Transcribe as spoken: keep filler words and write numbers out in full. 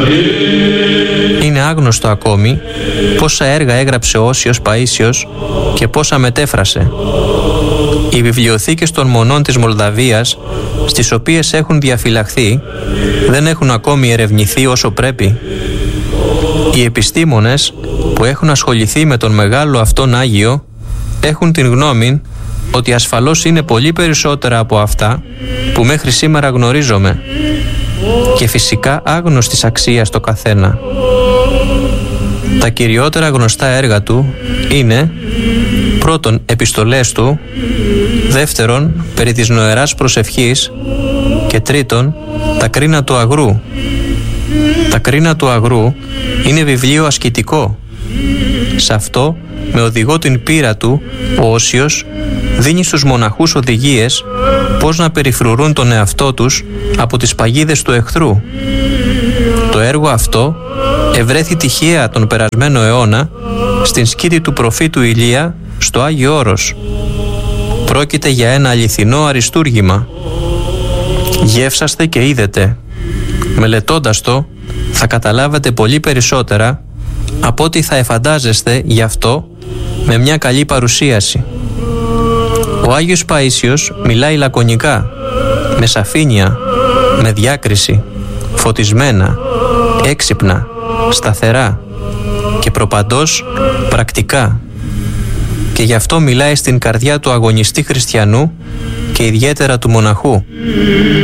Είναι άγνωστο ακόμη πόσα έργα έγραψε ο Όσιος Παΐσιος και πόσα μετέφρασε. Οι βιβλιοθήκες των μονών της Μολδαβίας, στις οποίες έχουν διαφυλαχθεί, δεν έχουν ακόμη ερευνηθεί όσο πρέπει. Οι επιστήμονες που έχουν ασχοληθεί με τον μεγάλο αυτόν Άγιο έχουν την γνώμη ότι ασφαλώς είναι πολύ περισσότερα από αυτά που μέχρι σήμερα γνωρίζομαι και φυσικά άγνωστης αξίας το καθένα. Τα κυριότερα γνωστά έργα του είναι πρώτον επιστολές του, δεύτερον περί της νοεράς προσευχής και τρίτον τα κρίνα του αγρού. Τα κρίνα του αγρού είναι βιβλίο ασκητικό. Σε αυτό, με οδηγό την πείρα του, ο Όσιος δίνει στους μοναχούς οδηγίες πώς να περιφρουρούν τον εαυτό τους από τις παγίδες του εχθρού. Το έργο αυτό ευρέθη τυχαία τον περασμένο αιώνα στην σκήτη του προφήτου Ηλία στο Άγιο Όρος. Πρόκειται για ένα αληθινό αριστούργημα. Γεύσαστε και είδετε. Μελετώντας το θα καταλάβετε πολύ περισσότερα από ό,τι θα εφαντάζεστε γι' αυτό με μια καλή παρουσίαση. Ο Άγιος Παΐσιος μιλάει λακωνικά, με σαφήνεια, με διάκριση, φωτισμένα, έξυπνα, σταθερά και προπαντός πρακτικά. Και γι' αυτό μιλάει στην καρδιά του αγωνιστή χριστιανού και ιδιαίτερα του μοναχού.